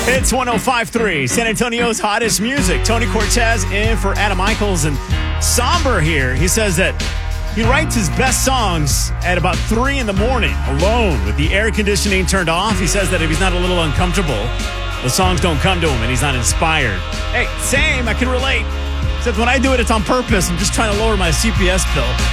It's 105.3, San Antonio's hottest music. Tony Cortez in for Adam Michaels. And Somber here, he says that he writes his best songs at about 3 in the morning, alone, with the air conditioning turned off. He says that if he's not a little uncomfortable, the songs don't come to him and he's not inspired. Hey, same, I can relate. Except when I do it, it's on purpose. I'm just trying to lower my CPS bill.